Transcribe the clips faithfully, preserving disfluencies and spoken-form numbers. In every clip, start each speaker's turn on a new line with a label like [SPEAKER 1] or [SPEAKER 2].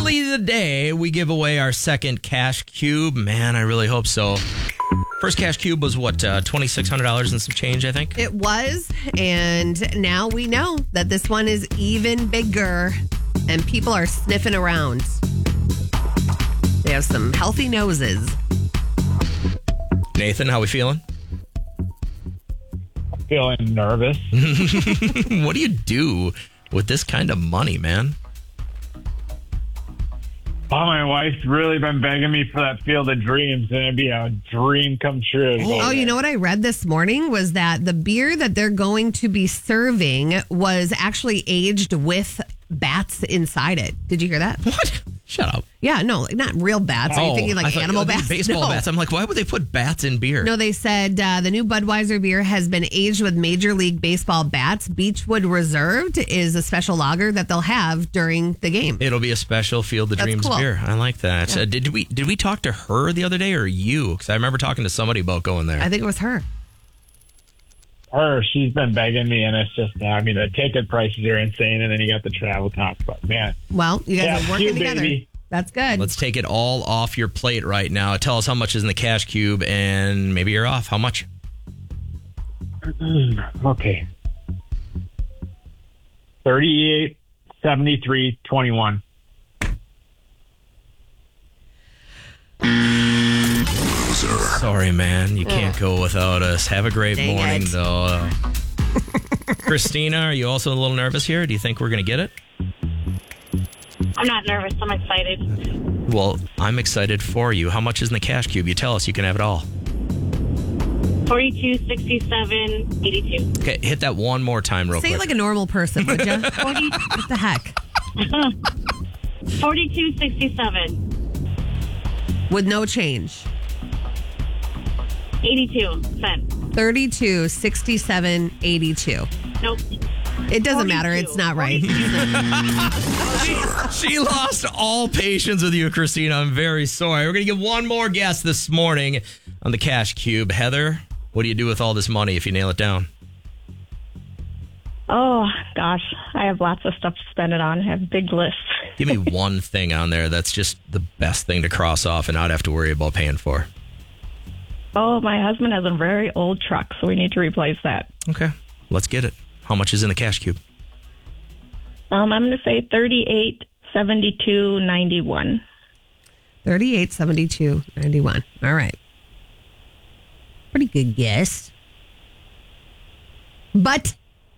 [SPEAKER 1] Hopefully today we give away our second cash cube. Man, I really hope so. First cash cube was what, uh, twenty-six hundred dollars and some change, I think?
[SPEAKER 2] It was, and now we know that this one is even bigger, and people are sniffing around. They have some healthy noses.
[SPEAKER 1] Nathan, how we feeling?
[SPEAKER 3] Feeling nervous.
[SPEAKER 1] What do you do with this kind of money, man?
[SPEAKER 3] Oh, my wife's really been begging me for that Field of Dreams, and it'd be a dream come true.
[SPEAKER 2] Oh, you know what I read this morning was that the beer that they're going to be serving was actually aged with bats inside it. Did you hear that?
[SPEAKER 1] What? Shut up.
[SPEAKER 2] Yeah, no, like not real bats. Are you thinking like
[SPEAKER 1] thought,
[SPEAKER 2] animal
[SPEAKER 1] oh,
[SPEAKER 2] bats?
[SPEAKER 1] Baseball
[SPEAKER 2] no.
[SPEAKER 1] bats. I'm like, why would they put bats in beer?
[SPEAKER 2] No, they said uh, the new Budweiser beer has been aged with Major League Baseball bats. Beechwood Reserved is a special lager that they'll have during the game.
[SPEAKER 1] It'll be a special Field of
[SPEAKER 2] That's
[SPEAKER 1] Dreams
[SPEAKER 2] cool.
[SPEAKER 1] beer. I like that.
[SPEAKER 2] Yeah.
[SPEAKER 1] Uh, did we did we talk to her the other day or you? Because I remember talking to somebody about going there.
[SPEAKER 2] I think it was her.
[SPEAKER 3] Her, she's been begging me, and it's just, I mean, the ticket prices are insane, and then you got the travel costs, but man.
[SPEAKER 2] Well, you guys
[SPEAKER 3] Yeah,
[SPEAKER 2] are working
[SPEAKER 3] cute,
[SPEAKER 2] together.
[SPEAKER 3] baby.
[SPEAKER 2] That's good.
[SPEAKER 1] Let's take it all off your plate right now. Tell us how much is in the cash cube, and maybe you're off. How much?
[SPEAKER 3] Okay. thirty-eight, seventy-three, twenty-one.
[SPEAKER 1] Sorry, man. You can't go without us. Have a great
[SPEAKER 2] Dang
[SPEAKER 1] morning,
[SPEAKER 2] it.
[SPEAKER 1] though. Christina, are you also a little nervous here? Do you think we're going to get it?
[SPEAKER 4] I'm not nervous. I'm excited.
[SPEAKER 1] Well, I'm excited for you. How much is in the cash cube? You tell us. You can have it all.
[SPEAKER 4] forty-two, sixty-seven, eighty-two.
[SPEAKER 1] Okay, hit that one more time real
[SPEAKER 2] Say
[SPEAKER 1] quick.
[SPEAKER 2] it like a normal person, would you?
[SPEAKER 4] forty,
[SPEAKER 2] What the heck?
[SPEAKER 4] forty-two, sixty-seven,
[SPEAKER 2] With no change.
[SPEAKER 4] eighty-two cents.
[SPEAKER 2] thirty-two, sixty-seven, eighty-two.
[SPEAKER 4] Nope.
[SPEAKER 2] It doesn't
[SPEAKER 4] forty-two.
[SPEAKER 2] matter. It's not right.
[SPEAKER 1] She lost all patience with you, Christina. I'm very sorry. We're going to give one more guess this morning on the cash cube. Heather, what do you do with all this money if you nail it down?
[SPEAKER 5] Oh, gosh. I have lots of stuff to spend it on. I have a big list.
[SPEAKER 1] Give me one thing on there that's just the best thing to cross off and not have to worry about paying for.
[SPEAKER 5] Oh, my husband has a very old truck, so we need to replace that.
[SPEAKER 1] Okay, let's get it. How much is in the cash cube?
[SPEAKER 5] Um, I'm going to say thirty-eight, seventy-two, ninety-one.
[SPEAKER 2] thirty-eight, seventy-two, ninety-one. All right. Pretty good guess. But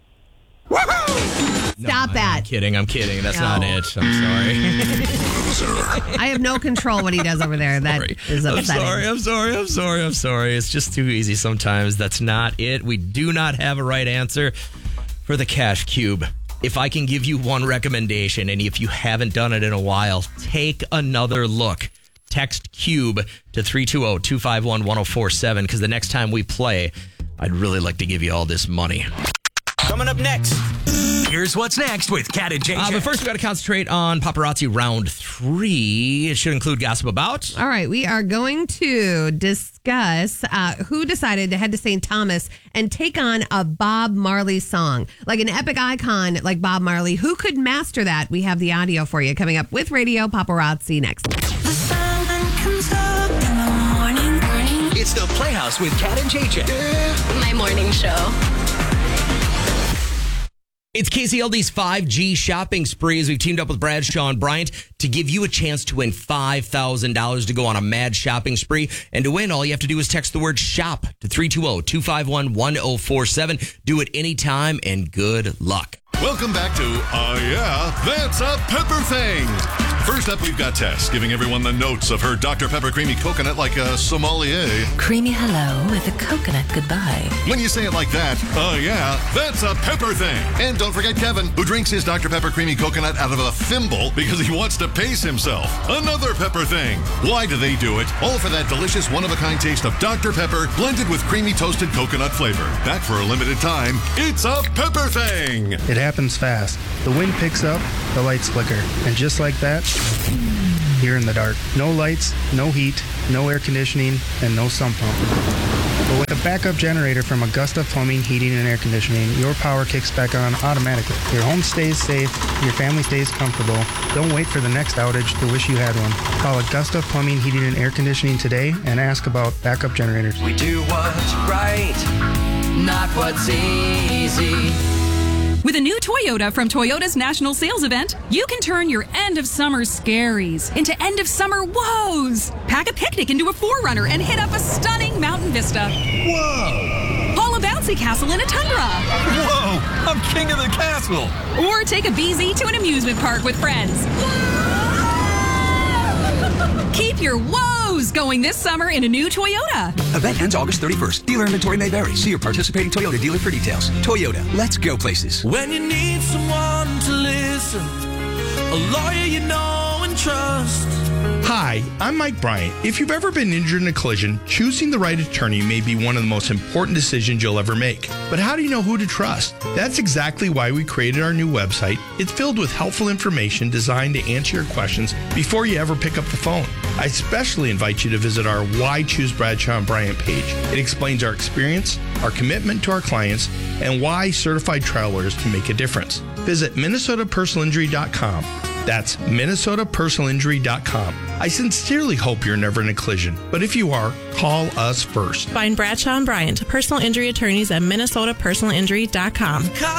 [SPEAKER 2] stop that.
[SPEAKER 1] I'm kidding. I'm kidding. That's
[SPEAKER 2] No.
[SPEAKER 1] not it. I'm sorry.
[SPEAKER 2] I have no control what he does over there. That
[SPEAKER 1] Sorry.
[SPEAKER 2] is
[SPEAKER 1] I'm
[SPEAKER 2] upsetting.
[SPEAKER 1] sorry. I'm sorry. I'm sorry. I'm sorry. It's just too easy sometimes. That's not it. We do not have a right answer for the cash cube. If I can give you one recommendation, and if you haven't done it in a while, take another look. Text CUBE to three two zero, two five one, one zero four seven because the next time we play, I'd really like to give you all this money.
[SPEAKER 6] Coming up next, here's what's next with Cat and J J.
[SPEAKER 1] Uh, but first, we got to concentrate on paparazzi round three. It should include gossip about.
[SPEAKER 2] All right, we are going to discuss uh, who decided to head to Saint Thomas and take on a Bob Marley song. Like an epic icon like Bob Marley. Who could master that? We have the audio for you coming up with Radio Paparazzi next.
[SPEAKER 7] The sun comes up in the morning, morning.
[SPEAKER 6] It's the Playhouse with Cat and J J.
[SPEAKER 7] My morning show.
[SPEAKER 1] It's K C L D's five G shopping sprees. We've teamed up with Bradshaw and Bryant to give you a chance to win five thousand dollars to go on a mad shopping spree. And to win, all you have to do is text the word SHOP to three two zero, two five one, one zero four seven. Do it anytime and good luck.
[SPEAKER 8] Welcome back to Uh Yeah, That's a Pepper Thing. First up, we've got Tess giving everyone the notes of her Doctor Pepper Creamy Coconut like a sommelier.
[SPEAKER 7] Creamy hello with a coconut goodbye.
[SPEAKER 8] When you say it like that, uh yeah, that's a pepper thing. And don't forget Kevin, who drinks his Doctor Pepper Creamy Coconut out of a thimble because he wants to pace himself. Another pepper thing. Why do they do it? All for that delicious one-of-a-kind taste of Doctor Pepper blended with creamy toasted coconut flavor. Back for a limited time, it's a pepper thing.
[SPEAKER 9] It happens fast. The wind picks up, the lights flicker, and just like that, you're in the dark. No lights, no heat, no air conditioning, and no sump pump. But with a backup generator from Augusta Plumbing, Heating, and Air Conditioning, your power kicks back on automatically. Your home stays safe, your family stays comfortable. Don't wait for the next outage to wish you had one. Call Augusta Plumbing, Heating, and Air Conditioning today and ask about backup generators.
[SPEAKER 6] We do what's right, not what's easy.
[SPEAKER 10] With a new Toyota from Toyota's National Sales Event, you can turn your end of summer scaries into end of summer woes. Pack a picnic into a four runner and hit up a stunning mountain vista.
[SPEAKER 6] Whoa!
[SPEAKER 10] Haul a bouncy castle in a tundra.
[SPEAKER 6] Whoa! I'm king of the castle.
[SPEAKER 10] Or take a B Z to an amusement park with friends. Keep your woes going this summer in a new Toyota.
[SPEAKER 6] Event ends August thirty-first. Dealer inventory may vary. See your participating Toyota dealer for details. Toyota, let's go places.
[SPEAKER 11] When you need someone to listen, a lawyer you know and trust.
[SPEAKER 12] Hi, I'm Mike Bryant. If you've ever been injured in a collision, choosing the right attorney may be one of the most important decisions you'll ever make. But how do you know who to trust? That's exactly why we created our new website. It's filled with helpful information designed to answer your questions before you ever pick up the phone. I especially invite you to visit our Why Choose Bradshaw and Bryant page. It explains our experience, our commitment to our clients, and why certified trial lawyers can make a difference. Visit Minnesota Personal Injury dot com. That's Minnesota Personal Injury dot com. I sincerely hope you're never in a collision, but if you are, call us first.
[SPEAKER 13] Find Bradshaw and Bryant, personal injury attorneys at Minnesota Personal Injury dot com.